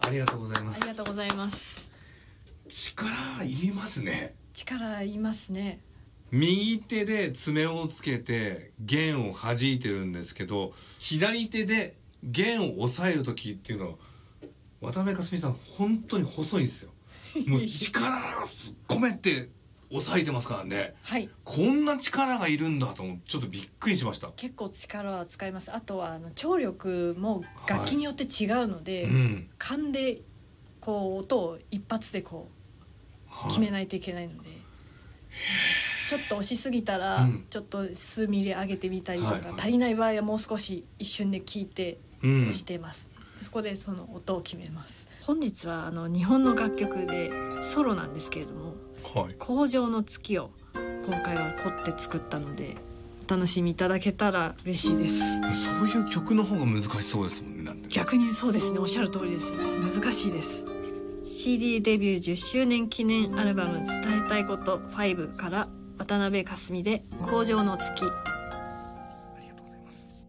ありがとうございます。 ありがとうございます。 力いりますね。 力いますね。 右手で爪をつけて弦を弾いてるんですけど、左手で弦を押さえる時っていうのは渡辺かすみさん本当に細いんですよ。もう力込めて押さえてますからね。 はい。 こんな力がいるんだと思ってちょっとびっくりしました。 結構力は使います。あとは聴力も楽器によって違うので、勘でこう音を一発でこう決めないといけないので、ちょっと押しすぎたらちょっと数ミリ上げてみたりとか、足りない場合はもう少し一瞬で聞いて押してます。そこでその音を決めます。本日は日本の楽曲でソロなんですけれども、荒城の月を今回は凝って作ったのでお楽しみいただけたら嬉しいです。 そういう曲の方が難しそうですもんね。 逆にそうですね、おっしゃる通りです。難しいです。 CD デビュー10周年記念アルバム伝えたいこと5から渡辺かすみで荒城の月。